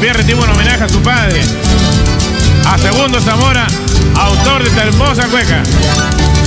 También recibe un homenaje a su padre, a Segundo Zamora, autor de esta hermosa cueca.